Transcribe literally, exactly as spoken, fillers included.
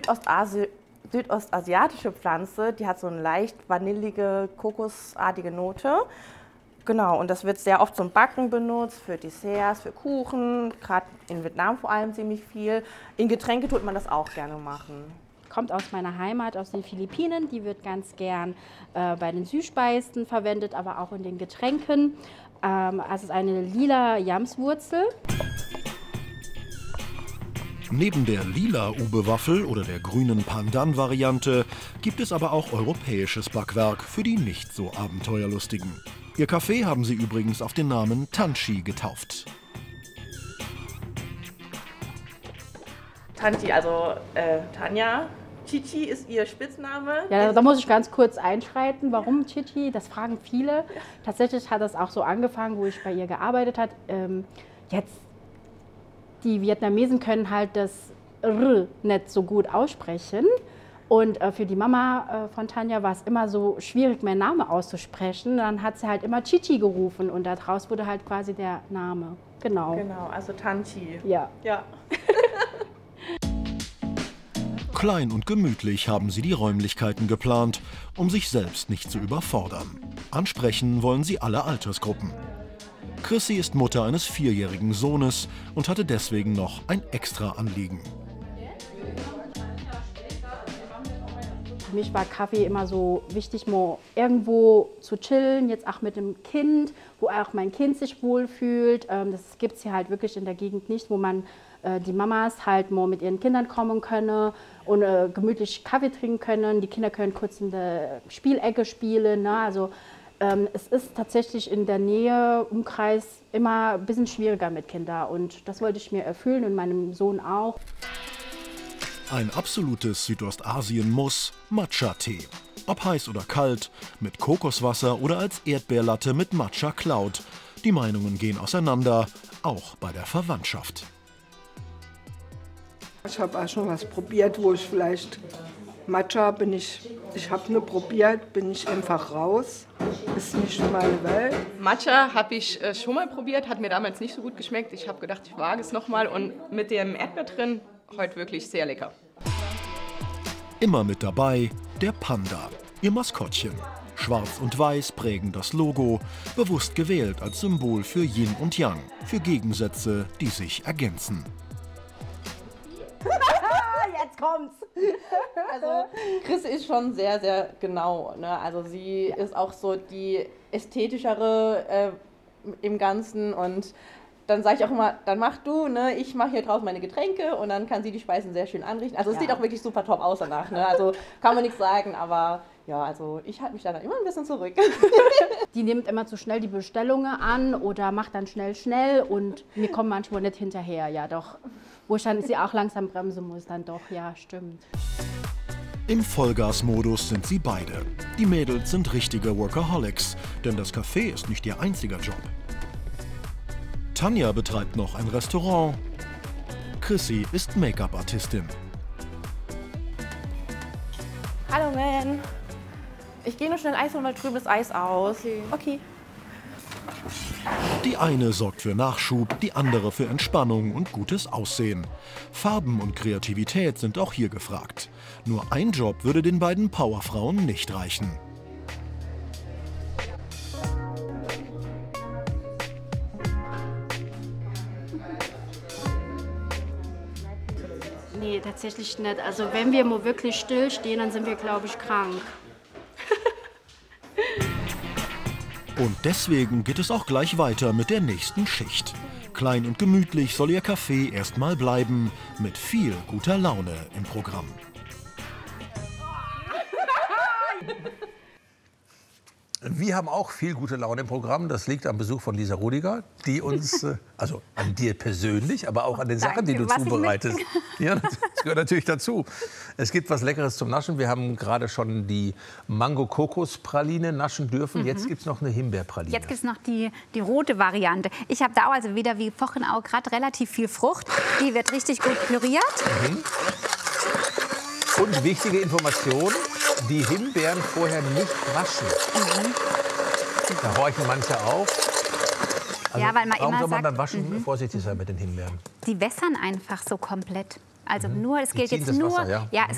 Südostasi südostasiatische Pflanze, die hat so eine leicht vanillige, kokosartige Note. Genau, und das wird sehr oft zum Backen benutzt, für Desserts, für Kuchen, gerade in Vietnam vor allem ziemlich viel. In Getränke tut man das auch gerne machen. Kommt aus meiner Heimat, aus den Philippinen. Die wird ganz gern äh, bei den Süßspeisen verwendet, aber auch in den Getränken. Ähm, also es ist eine lila Yamswurzel. Neben der lila Ube-Waffel oder der grünen Pandan-Variante gibt es aber auch europäisches Backwerk für die nicht so abenteuerlustigen. Ihr Kaffee haben sie übrigens auf den Namen Tanchi getauft. Tanchi, also äh, Tanja. Chichi ist ihr Spitzname. Ja, da muss ich ganz kurz einschreiten. Warum Chichi? Das fragen viele. Tatsächlich hat das auch so angefangen, wo ich bei ihr gearbeitet habe. Ähm, jetzt, die Vietnamesen können halt das R nicht so gut aussprechen. Und äh, für die Mama äh, von Tanja war es immer so schwierig, meinen Namen auszusprechen. Dann hat sie halt immer Chichi gerufen und daraus wurde halt quasi der Name. Genau. Genau, also Tanchi. Ja. Ja. Klein und gemütlich haben sie die Räumlichkeiten geplant, um sich selbst nicht zu überfordern. Ansprechen wollen sie alle Altersgruppen. Chrissy ist Mutter eines vierjährigen Sohnes und hatte deswegen noch ein extra Anliegen. Für mich war Kaffee immer so wichtig, mal irgendwo zu chillen, jetzt auch mit dem Kind, wo auch mein Kind sich wohlfühlt. Das gibt es hier halt wirklich in der Gegend nicht, wo man die Mamas halt mal mit ihren Kindern kommen können und gemütlich Kaffee trinken können. Die Kinder können kurz in der Spielecke spielen. Ne? Also ähm, es ist tatsächlich in der Nähe, Umkreis, immer ein bisschen schwieriger mit Kindern. Und das wollte ich mir erfüllen und meinem Sohn auch. Ein absolutes Südostasien-Muss, Matcha-Tee. Ob heiß oder kalt, mit Kokoswasser oder als Erdbeerlatte mit Matcha-Cloud. Die Meinungen gehen auseinander, auch bei der Verwandtschaft. Ich habe auch schon was probiert, wo ich vielleicht Matcha bin ich, ich habe nur probiert, bin ich einfach raus. Ist nicht meine Welt. Matcha habe ich äh, schon mal probiert, hat mir damals nicht so gut geschmeckt. Ich habe gedacht, ich wage es nochmal und mit dem Erdbeer drin, heute wirklich sehr lecker. Immer mit dabei der Panda, ihr Maskottchen. Schwarz und Weiß prägen das Logo, bewusst gewählt als Symbol für Yin und Yang, für Gegensätze, die sich ergänzen. Jetzt kommt's! Also Chris ist schon sehr, sehr genau. Ne? Also sie ist auch so die ästhetischere äh, im Ganzen und dann sage ich auch immer, dann mach du, ne? Ich mache hier draußen meine Getränke und dann kann sie die Speisen sehr schön anrichten. Also es ja. sieht auch wirklich super top aus danach, ne? Also kann man nichts sagen, aber ja, also ich halte mich da dann immer ein bisschen zurück. Die nimmt immer zu schnell die Bestellungen an oder macht dann schnell, schnell und wir kommen manchmal nicht hinterher, ja doch. Wo ich dann sie auch langsam bremsen muss, dann doch, ja, stimmt. Im Vollgasmodus sind sie beide. Die Mädels sind richtige Workaholics, denn das Café ist nicht ihr einziger Job. Tanja betreibt noch ein Restaurant. Chrissy ist Make-up-Artistin. Hallo, Man. Ich gehe nur schnell Eis holen, weil drüben das Eis aus. Okay. Okay. Die eine sorgt für Nachschub, die andere für Entspannung und gutes Aussehen. Farben und Kreativität sind auch hier gefragt. Nur ein Job würde den beiden Powerfrauen nicht reichen. Nee, tatsächlich nicht. Also wenn wir mal wirklich stillstehen, dann sind wir, glaube ich, krank. Und deswegen geht es auch gleich weiter mit der nächsten Schicht. Klein und gemütlich soll ihr Café erstmal bleiben, mit viel guter Laune im Programm. Wir haben auch viel gute Laune im Programm. Das liegt am Besuch von Lisa Rudiger, die uns, also an dir persönlich, aber auch an den Sachen, die du zubereitest. Ja, das gehört natürlich dazu. Es gibt was Leckeres zum Naschen. Wir haben gerade schon die Mango-Kokos-Praline naschen dürfen. Jetzt gibt es noch eine Himbeerpraline. Jetzt gibt es noch die, die rote Variante. Ich habe da auch also wieder wie vorhin auch gerade relativ viel Frucht. Die wird richtig gut püriert. Mhm. Und wichtige Information, die Himbeeren vorher nicht waschen. Mhm. Da horchen manche auf. Also ja, weil man warum immer soll man sagt, beim Waschen mhm. vorsichtig sein mit den Himbeeren? Die wässern einfach so komplett. Also Mhm. nur, es Die gilt ziehen jetzt das nur, Wasser, ja. ja, es